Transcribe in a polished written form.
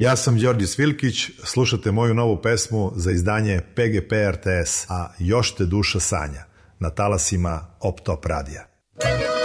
Ja sam Đorđe Svilkić, slušate moju novu pesmu za izdanje PGP RTS, a još te duša sanja, na talasima Op Top radija.